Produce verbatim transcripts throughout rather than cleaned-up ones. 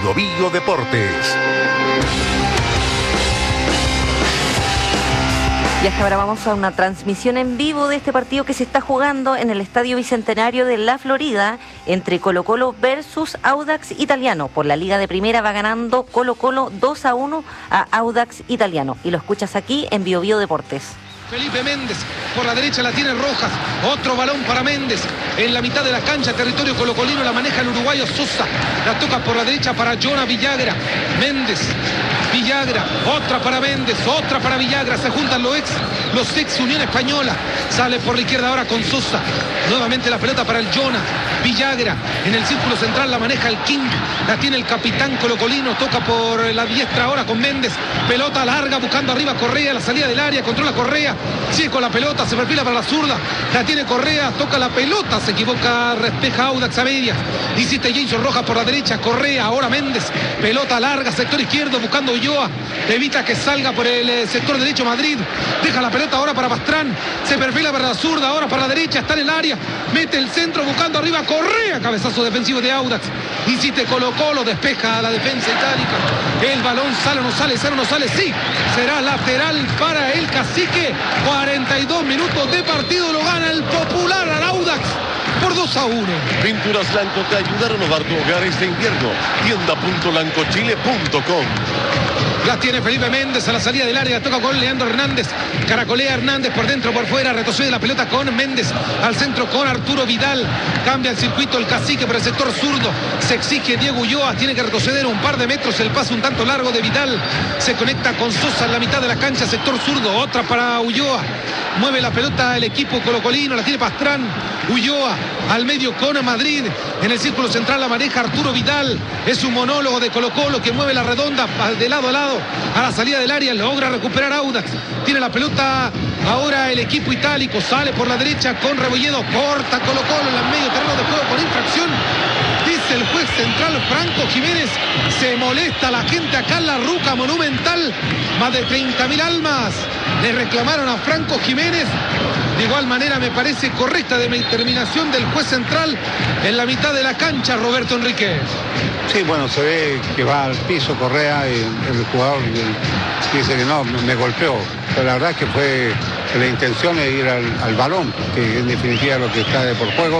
Bio Bio Deportes. Y hasta ahora vamos a una transmisión en vivo de este partido que se está jugando en el Estadio Bicentenario de La Florida entre Colo-Colo versus Audax Italiano. Por la Liga de Primera va ganando Colo-Colo dos a uno a Audax Italiano. Y lo escuchas aquí en Bio Bio Deportes. Felipe Méndez, por la derecha la tiene Rojas, otro balón para Méndez, en la mitad de la cancha, territorio colocolino, la maneja el uruguayo Sosa, la toca por la derecha para Jonah Villagra, Méndez, Villagra, otra para Méndez, otra para Villagra, se juntan los ex, los ex Unión Española, sale por la izquierda ahora con Sosa, nuevamente la pelota para el Jonah, Villagra, en el círculo central la maneja el King, la tiene el capitán colocolino, toca por la diestra ahora con Méndez, pelota larga buscando arriba Correa, la salida del área, controla Correa, sigue con la pelota, se perfila para la zurda, la tiene Correa, toca la pelota, se equivoca, respeja Audax a medias, insiste Jason Rojas por la derecha, Correa, ahora Méndez, pelota larga, sector izquierdo, buscando Ulloa, evita que salga por el sector derecho Madrid, deja la pelota ahora para Pastrán, se perfila para la zurda, ahora para la derecha, está en el área, mete el centro buscando arriba Correa, cabezazo defensivo de Audax, insiste Colo Colo, despeja a la defensa itálica, el balón sale o no sale, sale o no sale, sí, será lateral para el Cacique, cuarenta y dos minutos de partido, lo gana el popular al Audax por dos a uno. Pinturas Lanco te ayuda a renovar tu hogar este invierno. tienda punto lancochile punto com. La tiene Felipe Méndez a la salida del área, toca con Leandro Hernández, caracolea Hernández por dentro, por fuera, retrocede la pelota con Méndez, al centro con Arturo Vidal, cambia el circuito el Cacique por el sector zurdo, se exige Diego Ulloa, tiene que retroceder un par de metros, el paso un tanto largo de Vidal, se conecta con Sosa en la mitad de la cancha, sector zurdo, otra para Ulloa, mueve la pelota el equipo colocolino, la tiene Pastrán, Ulloa al medio con Madrid, en el círculo central la maneja Arturo Vidal, es un monólogo de Colo Colo que mueve la redonda de lado a lado, a la salida del área, logra recuperar Audax, tiene la pelota ahora el equipo itálico, sale por la derecha con Rebolledo, corta Colo Colo en el medio terreno de juego por infracción, dice el juez central Franco Jiménez, se molesta la gente acá en la Ruca Monumental, más de treinta mil almas le reclamaron a Franco Jiménez, de igual manera me parece correcta de determinación del juez central en la mitad de la cancha, Roberto Enrique. Sí, bueno, se ve que va al piso Correa y el jugador dice que no, me golpeó, pero la verdad es que fue la intención de ir al, al balón, que en definitiva es lo que está de por juego,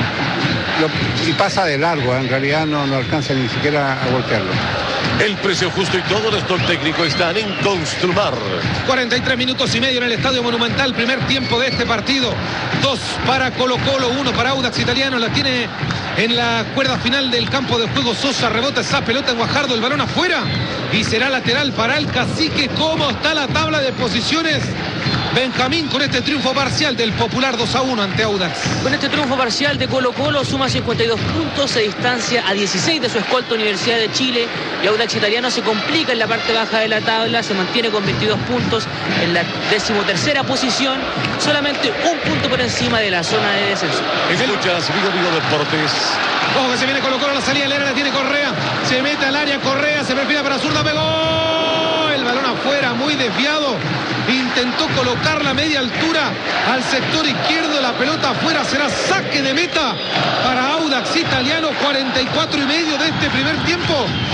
lo, y pasa de largo, ¿eh? En realidad no, no alcanza ni siquiera a golpearlo. El precio justo y todo el stock técnico están en Construmar. cuarenta y tres minutos y medio en el Estadio Monumental, primer tiempo de este partido. Dos para Colo Colo, uno para Audax Italiano. La tiene en la cuerda final del campo de juego Sosa, rebota esa pelota en Guajardo, el balón afuera. Y será lateral para el Cacique. ¿Cómo está la tabla de posiciones? Benjamín, con este triunfo parcial del popular dos a uno ante Audax. Con este triunfo parcial de Colo Colo suma cincuenta y dos puntos, se distancia a dieciséis de su escolta Universidad de Chile, y Audax Italiano se complica en la parte baja de la tabla, se mantiene con veintidós puntos en la decimotercera posición, solamente un punto por encima de la zona de descenso. Escuchas Vigo Vigo Deportes. Ojo que se viene Colo Colo a la salida del área, la tiene Correa, se mete al área Correa, se perfila para zurda, pegó el balón afuera, muy desviado, intentó colocar la media altura al sector izquierdo, la pelota afuera, será saque de meta para Audax Italiano, cuarenta y cuatro y medio de este primer tiempo.